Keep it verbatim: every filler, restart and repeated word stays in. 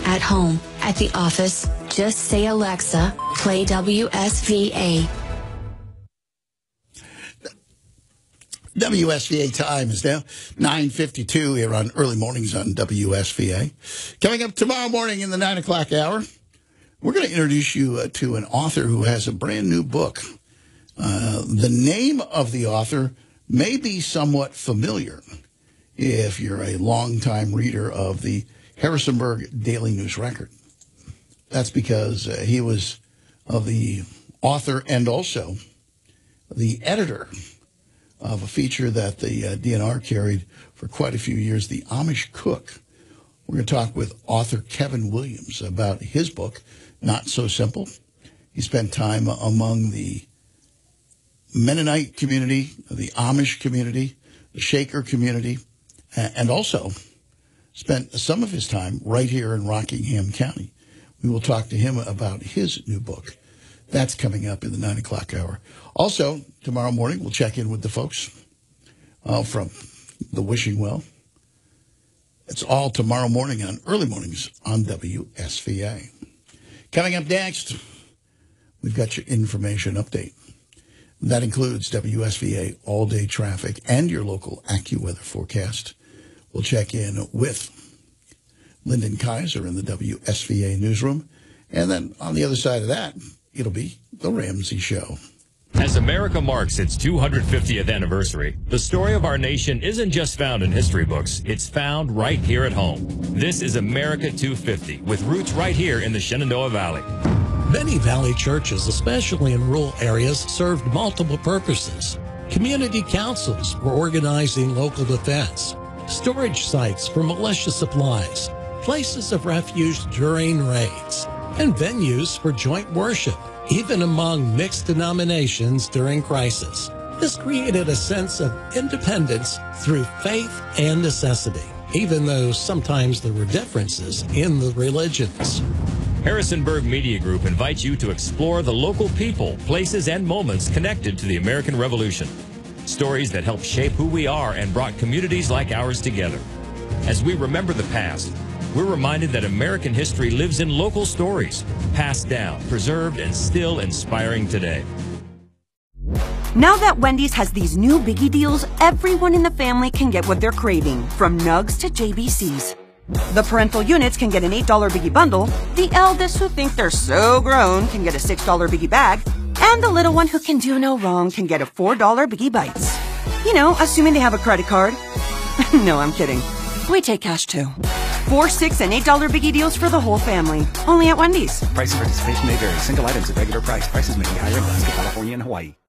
at home, at the office, just say, Alexa, play W S V A. W S V A time is now nine fifty-two here on Early Mornings on W S V A. Coming up tomorrow morning in the nine o'clock hour, we're going to introduce you uh, to an author who has a brand new book. Uh, the name of the author may be somewhat familiar if you're a longtime reader of the Harrisonburg Daily News Record. That's because uh, he was of the author and also the editor of a feature that the uh, D N R carried for quite a few years, The Amish Cook. We're going to talk with author Kevin Williams about his book, Not So Simple. He spent time among the Mennonite community, the Amish community, the Shaker community, and also spent some of his time right here in Rockingham County. We will talk to him about his new book. That's coming up in the nine o'clock hour. Also, tomorrow morning, we'll check in with the folks uh, from the Wishing Well. It's all tomorrow morning on Early Mornings on W S V A. Coming up next, we've got your information update. That includes W S V A all-day traffic and your local AccuWeather forecast. We'll check in with Lyndon Kaiser in the W S V A newsroom. And then on the other side of that, it'll be The Ramsey Show. As America marks its two hundred fiftieth anniversary, the story of our nation isn't just found in history books. It's found right here at home. This is America two fifty, with roots right here in the Shenandoah Valley. Many Valley churches, especially in rural areas, served multiple purposes. Community councils for organizing local defense, storage sites for militia supplies, places of refuge during raids, and venues for joint worship, even among mixed denominations during crisis. This created a sense of independence through faith and necessity, even though sometimes there were differences in the religions. Harrisonburg Media Group invites you to explore the local people, places, and moments connected to the American Revolution. Stories that help shape who we are and brought communities like ours together. As we remember the past, we're reminded that American history lives in local stories, passed down, preserved, and still inspiring today. Now that Wendy's has these new biggie deals, everyone in the family can get what they're craving, from nugs to J B Cs. The parental units can get an eight dollar biggie bundle, the eldest who think they're so grown can get a six dollar biggie bag, and the little one who can do no wrong can get a four dollar biggie bites. You know, assuming they have a credit card. No, I'm kidding. We take cash too. Four, six, and eight dollar biggie deals for the whole family. Only at Wendy's. Price and participation may vary. Single items at regular price. Prices may be higher in Alaska, California, and Hawaii.